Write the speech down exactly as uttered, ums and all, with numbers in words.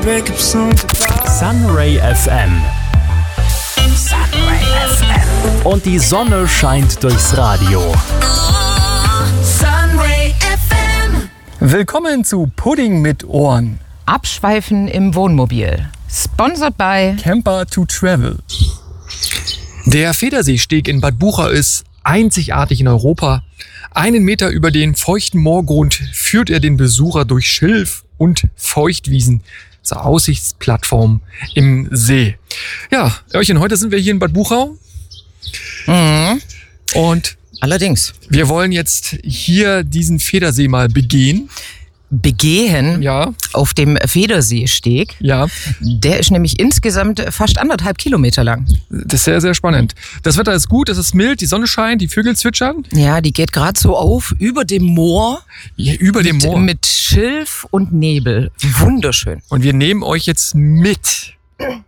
Sunray F M. Sunray F M. Und die Sonne scheint durchs Radio. Sunray F M. Willkommen zu Pudding mit Ohren. Abschweifen im Wohnmobil. Sponsored by Camper to Travel. Der Federseesteg in Bad Bucha ist einzigartig in Europa. Einen Meter über den feuchten Moorgrund führt er den Besucher durch Schilf und Feuchtwiesen zur Aussichtsplattform im See. Ja, Örchen, heute sind wir hier in Bad Buchau. Mhm. Und allerdings. Wir wollen jetzt hier diesen Federsee mal begehen. Begehen Ja. auf dem Federseesteg. Ja. Der ist nämlich insgesamt fast anderthalb Kilometer lang. Das ist sehr, sehr spannend. Das Wetter ist gut, es ist mild, die Sonne scheint, die Vögel zwitschern. Ja, die geht gerade so auf über dem Moor. Ja, über dem mit, Moor. Mit Schilf und Nebel. Wunderschön. Und wir nehmen euch jetzt mit.